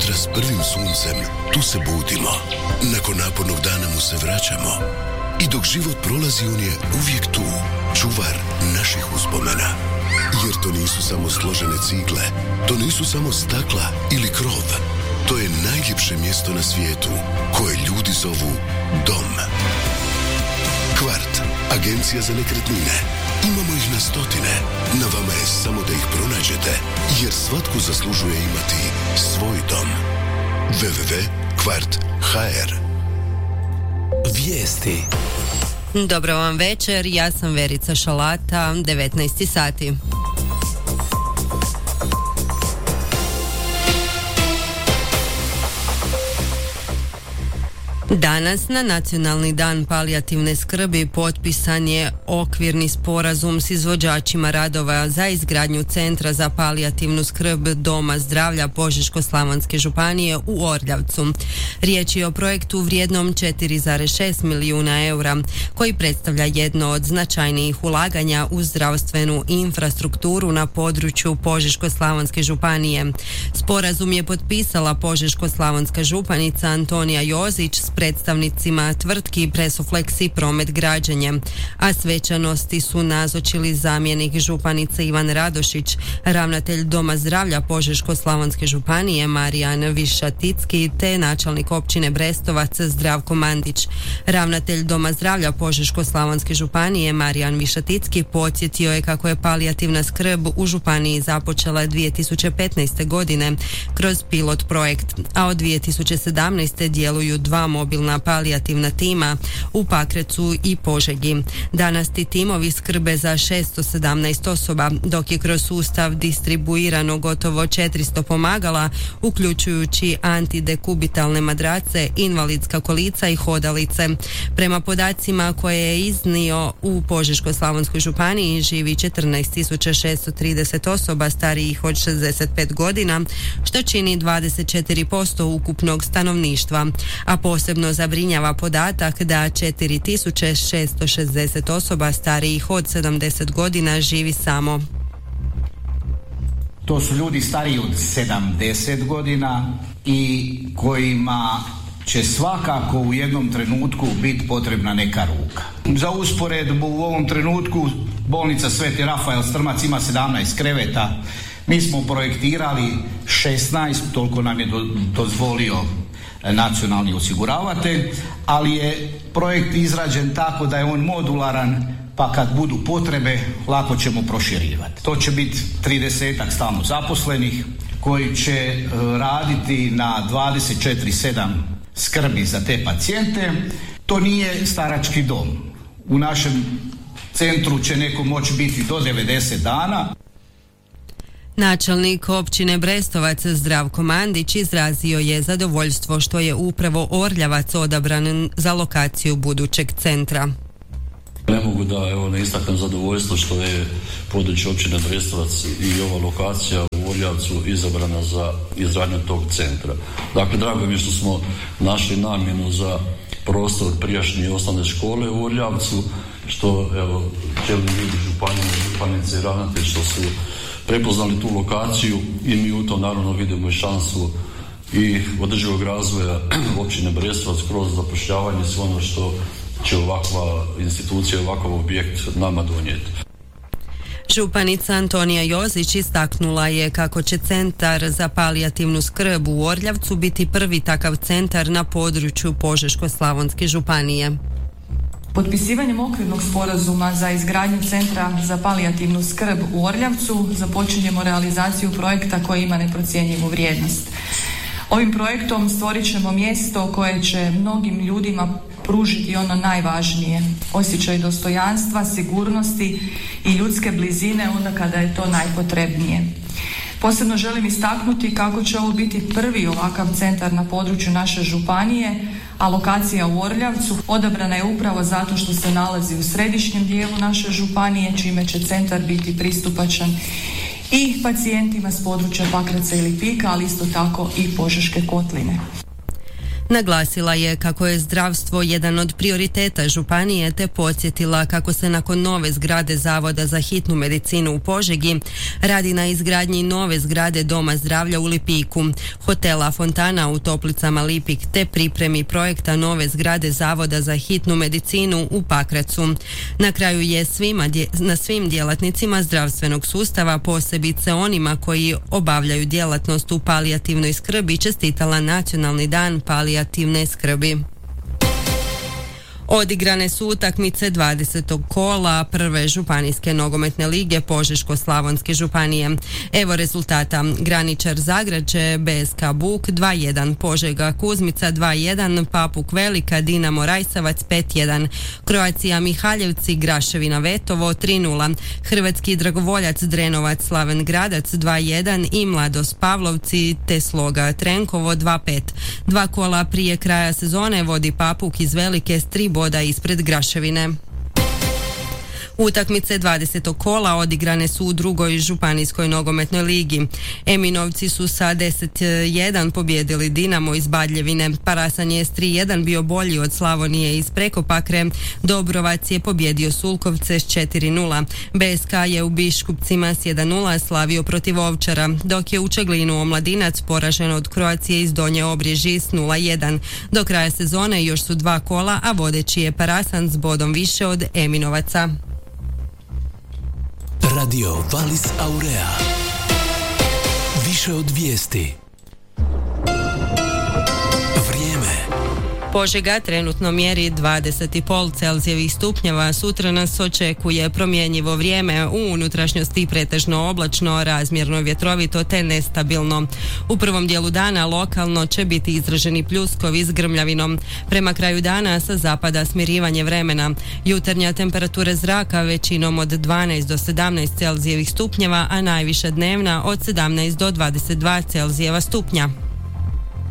jutra s prvim suncem, tu se budimo. Nakon napornog dana mu se vraćamo. I dok život prolazi, on je uvijek tu, čuvar naših uspomena. Jer to nisu samo složene cigle, to nisu samo stakla ili krov. To je najljepše mjesto na svijetu, koje ljudi zovu dom. Kvart, agencija za nekretnine. Imamo ih na stotine. Na vama je samo da ih pronađete, jer svatko zaslužuje imati svoj dom. www.kvart.hr. Vijesti. Dobro vam večer, ja sam Verica Šalata, 19 sati. Danas na Nacionalni dan palijativne skrbi potpisan je okvirni sporazum s izvođačima radova za izgradnju Centra za palijativnu skrb Doma zdravlja Požeško-slavonske županije u Orljavcu. Riječ je o projektu vrijednom 4,6 milijuna eura, koji predstavlja jedno od značajnijih ulaganja u zdravstvenu infrastrukturu na području Požeško-slavonske županije. Sporazum je potpisala Požeško-slavonska županica Antonija Jozić s predstavnicima tvrtki Presoflex i Promet građenje, a svečanosti su nazočili zamjenik županice Ivan Radošić, ravnatelj Doma zdravlja Požeško-slavonske županije Marijan Višaticki te načelnik općine Brestovac Zdravko Mandić. Ravnatelj Doma zdravlja Požeško-slavonske županije Marijan Višaticki podsjetio je kako je palijativna skrb u županiji započela 2015. godine kroz pilot projekt, a od 2017. djeluju dva mobilna palijativna tima u Pakracu i Požegi. Danas ti timovi skrbe za 617 osoba, dok je kroz sustav distribuirano gotovo 400 pomagala, uključujući antidekubitalne madrace, invalidska kolica i hodalice. Prema podacima koje je iznio, u Požeško-slavonskoj županiji živi 14.630 osoba starijih od 65 godina, što čini 24% ukupnog stanovništva, a posebno zabrinjava podatak da 4.660 osoba starijih od 70 godina živi samo. To su ljudi stariji od 70 godina i kojima će svakako u jednom trenutku biti potrebna neka ruka. Za usporedbu, u ovom trenutku bolnica Sveti Rafael Strmac ima 17 kreveta. Mi smo projektirali 16, toliko nam je dozvolio nacionalni osiguravatelj, ali je projekt izrađen tako da je on modularan, pa kad budu potrebe lako ćemo proširivati. To će biti 30 stalno zaposlenih koji će raditi na 24/7 skrbi za te pacijente. To nije starački dom. U našem centru će neko moći biti do 90 dana. Načelnik općine Brestovac Zdravko Mandić izrazio je zadovoljstvo što je upravo Orljavac odabran za lokaciju budućeg centra. Ne mogu da ne istaknem zadovoljstvo što je područje općine Brestovac i ova lokacija u Orljavcu izabrana za izgradnju tog centra. Dakle, drago mi je što smo našli namjenu za prostor prijašnje osnovne škole u Orljavcu, što čelni ljudi županice i ravnatelj što su prepoznali tu lokaciju i mi u tom naravno vidimo i šansu i održivog razvoja općine Brestovac kroz zapošljavanje, sve ono što će ovakva institucija, ovakav objekt nama donijeti. Županica Antonija Jozić istaknula je kako će Centar za palijativnu skrb u Orljavcu biti prvi takav centar na području Požeško-slavonske županije. Potpisivanjem okvirnog sporazuma za izgradnju Centra za palijativnu skrb u Orljavcu započinjemo realizaciju projekta koji ima neprocjenjivu vrijednost. Ovim projektom stvorit ćemo mjesto koje će mnogim ljudima pružiti ono najvažnije, osjećaj dostojanstva, sigurnosti i ljudske blizine onda kada je to najpotrebnije. Posebno želim istaknuti kako će ovo biti prvi ovakav centar na području naše županije, a lokacija u Orljavcu odabrana je upravo zato što se nalazi u središnjem dijelu naše županije, čime će centar biti pristupačan i pacijentima s područja Pakraca i Lipika, ali isto tako i Požeške kotline. Naglasila je kako je zdravstvo jedan od prioriteta županije te podsjetila kako se nakon nove zgrade Zavoda za hitnu medicinu u Požegi radi na izgradnji nove zgrade Doma zdravlja u Lipiku, hotela Fontana u Toplicama Lipik te pripremi projekta nove zgrade Zavoda za hitnu medicinu u Pakracu. Na kraju je na svim djelatnicima zdravstvenog sustava, posebice onima koji obavljaju djelatnost u palijativnoj skrbi, čestitala Nacionalni dan palijativne skrbi. Odigrane su utakmice 20. kola prve županijske nogometne lige Požeško-slavonske županije. Evo rezultata: Graničar Zagrađe, BSK Buk 2-1, Požega Kuzmica 2-1, Papuk Velika, Dinamo Rajsavac 5-1, Croatia Mihaljevci, Graševina Vetovo 3-0, Hrvatski Dragovoljac Drenovac Slaven Gradac 2-1 i Mladost Pavlovci te Sloga Trenkovo 2-5. 2 kola prije kraja sezone vodi Papuk iz Velike s 3 boda ispred Graševine. Utakmice 20. kola odigrane su u drugoj županijskoj nogometnoj ligi. Eminovci su sa 10-1 pobijedili Dinamo iz Badljevine. Parasan je s 3-1 bio bolji od Slavonije iz Prekopakre. Dobrovac je pobjedio Sulkovce s 4-0. BSK je u Biškupcima s 1-0 slavio protiv Ovčara, dok je u Čeglinu Omladinac poražen od Croacije iz Donje Obrežji s 0-1. Do kraja sezone još su 2 kola, a vodeći je Parasan s bodom više od Eminovaca. Radio Valis Aurea. Više od vijesti. Požega trenutno mjeri 20,5 Celzijevih stupnjeva. Sutra nas očekuje promjenjivo vrijeme, u unutrašnjosti pretežno oblačno, razmjerno vjetrovito te nestabilno. U prvom dijelu dana lokalno će biti izraženi pljuskovi s grmljavinom. Prema kraju dana sa zapada smirivanje vremena. Jutarnja temperatura zraka većinom od 12 do 17 Celzijevih stupnjeva, a najviša dnevna od 17 do 22 Celzijeva stupnja.